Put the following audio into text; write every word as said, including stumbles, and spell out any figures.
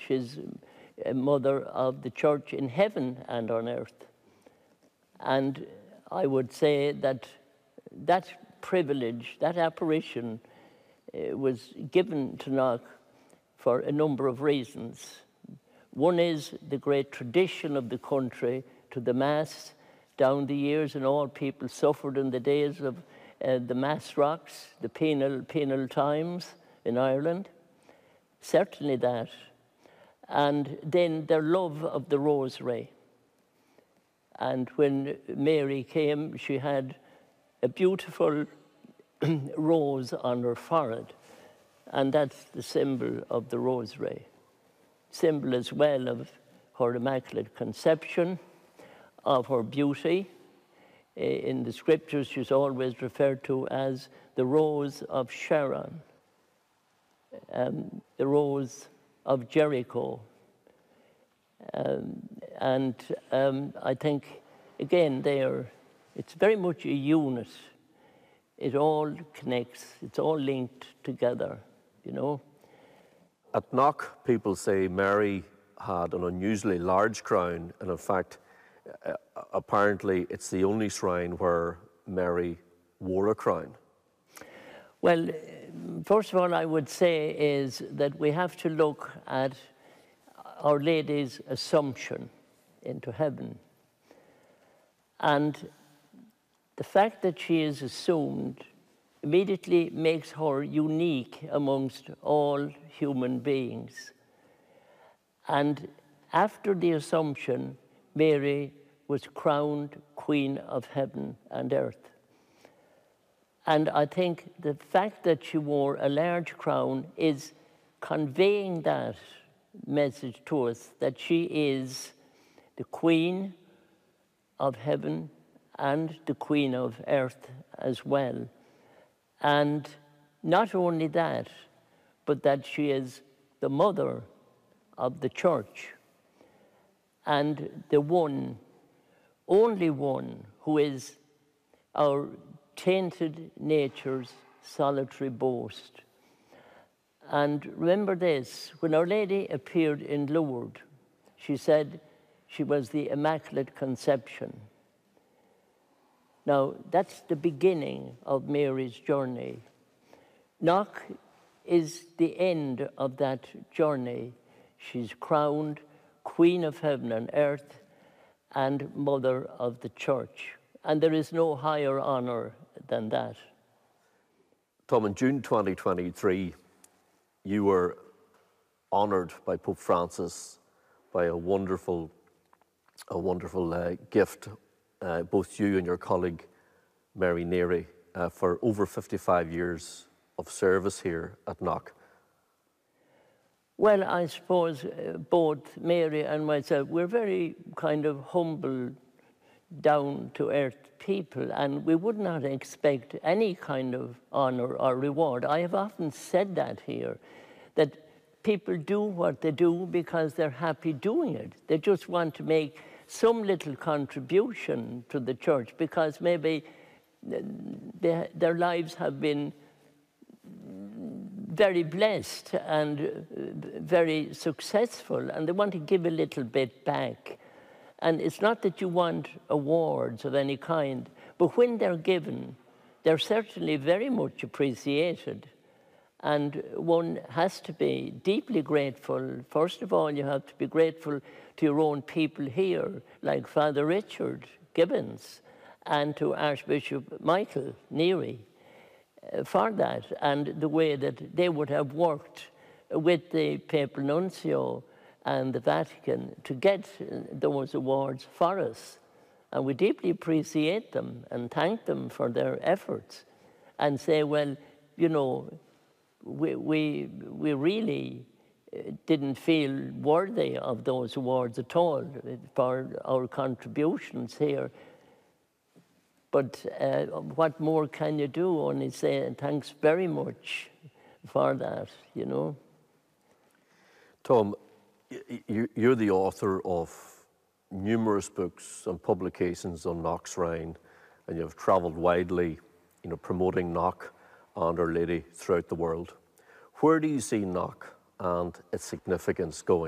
she's a mother of the church in heaven and on earth. And I would say that that privilege, that apparition, uh, was given to Knock for a number of reasons. One is the great tradition of the country to the Mass down the years, and all people suffered in the days of uh, the Mass rocks, the penal, penal times in Ireland. Certainly that. And then their love of the Rosary. And when Mary came, she had a beautiful rose on her forehead, and that's the symbol of the Rosary. Symbol as well of her Immaculate Conception, of her beauty. In the scriptures, she's always referred to as the Rose of Sharon, um, the Rose of Jericho. Um, and um, I think, again, they are, it's very much a unit. It all connects, it's all linked together, you know. At Knock, people say Mary had an unusually large crown, and in fact, uh, apparently it's the only shrine where Mary wore a crown. Well, first of all, I would say is that we have to look at Our Lady's Assumption into heaven. And the fact that she is assumed immediately makes her unique amongst all human beings. And after the Assumption, Mary was crowned Queen of Heaven and Earth. And I think the fact that she wore a large crown is conveying that message to us, that she is the Queen of Heaven and the Queen of Earth as well. And not only that, but that she is the mother of the Church and the one, only one, who is our tainted nature's solitary boast. And remember this, when Our Lady appeared in Lourdes, she said she was the Immaculate Conception. Now, that's the beginning of Mary's journey. Knock is the end of that journey. She's crowned Queen of Heaven and Earth and Mother of the Church. And there is no higher honor than that. Tom, in June twenty twenty-three, you were honored by Pope Francis by a wonderful, a wonderful uh, gift, uh, both you and your colleague, Mary Neary, uh, for over fifty-five years of service here at Knock. Well, I suppose uh, both Mary and myself, we're very kind of humble, down-to-earth people, and we would not expect any kind of honor or reward. I have often said that here, that people do what they do because they're happy doing it. They just want to make some little contribution to the church because maybe they, their lives have been very blessed and very successful, and they want to give a little bit back. And it's not that you want awards of any kind, but when they're given, they're certainly very much appreciated. And one has to be deeply grateful. First of all, you have to be grateful to your own people here, like Father Richard Gibbons, and to Archbishop Michael Neary uh, for that, and the way that they would have worked with the Papal Nuncio and the Vatican to get those awards for us. And we deeply appreciate them and thank them for their efforts and say, well, you know, we, we, we really didn't feel worthy of those awards at all for our contributions here. But uh, what more can you do? Only say thanks very much for that, you know. Tom, you're the author of numerous books and publications on Knock's Shrine, and you've travelled widely, you know, promoting Knock and Our Lady throughout the world. Where do you see Knock and its significance going?